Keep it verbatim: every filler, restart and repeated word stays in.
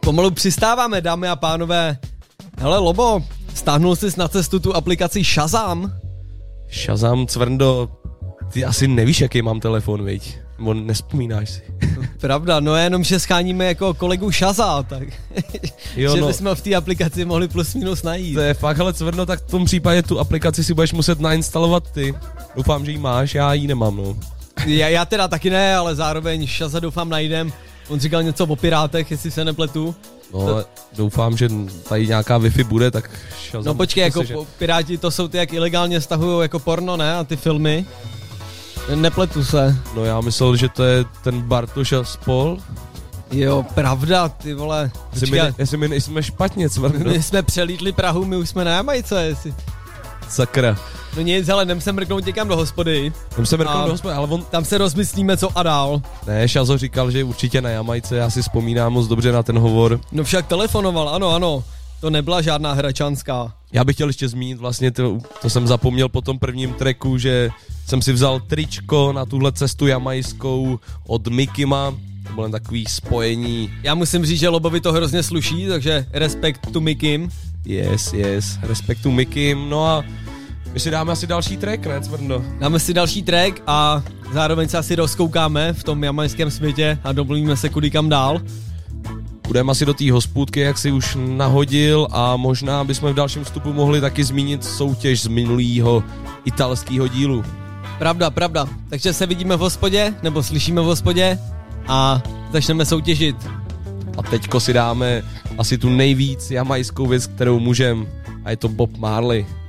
Pomalu přistáváme, dámy a pánové. Hele, Lobo, stáhnul jsi na cestu tu aplikaci Shazam? Shazam, Cvrndo, ty asi nevíš, jaký mám telefon, viď? Nebo nespomínáš si. Pravda, no jenom, že scháníme jako kolegu Shaza, tak jo, že no, bychom v té aplikaci mohli plus minus najít. to je fakt, hele Cvrndo, tak v tom případě tu aplikaci si budeš muset nainstalovat ty. Doufám, že ji máš, já ji nemám, no. Já, já teda taky ne, ale zároveň Shaza doufám najdem. On říkal něco o pirátech, jestli se nepletu. No, to... doufám, že tady nějaká Wi-Fi bude, tak Shazam. No počkej, jako že... piráti to jsou ty, jak ilegálně stahujou jako porno, ne? A ty filmy. Nepletu se. No já myslel, že to je ten Bartoš a spol. Jo, pravda, ty vole. Jestli my, ne, jestli my nejsme špatně, Cvrndo. My jsme přelítli Prahu, my už jsme na Jamajce, jestli. Sakra. No nic, hele, jdem se mrknout někam do hospody. Jdem se mrknout do hospody, ale on... Tam se rozmyslíme, co a dál. Ne, Shazo říkal, že určitě na Jamajce, já si vzpomínám moc dobře na ten hovor. No však telefonoval, ano, ano. To nebyla žádná hračanská. Já bych chtěl ještě zmínit, vlastně to, to jsem zapomněl po tom prvním tracku, že jsem si vzal tričko na tuhle cestu jamajskou od Mikima. To bylo takový spojení. Já musím říct, že Lobovi to hrozně sluší, takže respekt to Mikim. Yes, yes, respekt to Mikim. No a my si dáme asi další track, ne, Cvrndo? Dáme si další track a zároveň se asi rozkoukáme v tom jamajském světě a domluvíme se kudy kam dál. Půjdeme asi do té hospůdky, jak si už nahodil, a možná bychom v dalším vstupu mohli taky zmínit soutěž z minulého italského dílu. Pravda, pravda. Takže se vidíme v hospodě, nebo slyšíme v hospodě a začneme soutěžit. A teďko si dáme asi tu nejvíc jamajskou věc, kterou můžem, a je to Bob Marley.